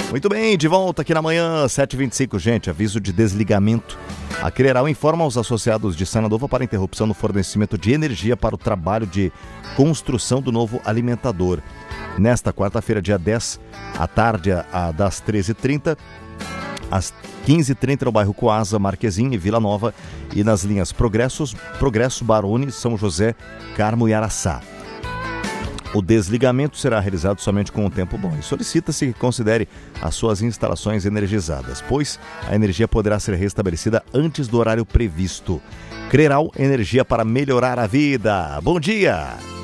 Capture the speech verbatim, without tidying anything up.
Muito bem, de volta aqui na manhã, sete e vinte e cinco, gente, aviso de desligamento. A Creral informa aos associados de Sananova para interrupção no fornecimento de energia para o trabalho de construção do novo alimentador. Nesta quarta-feira, dia dez, à tarde, a, das treze e trinta, às quinze e trinta no bairro Coasa, Marquezim e Vila Nova, e nas linhas Progressos, Progresso, Barone, São José, Carmo e Araçá. O desligamento será realizado somente com o tempo bom e solicita-se que considere as suas instalações energizadas, pois a energia poderá ser restabelecida antes do horário previsto. Creral, energia para melhorar a vida. Bom dia!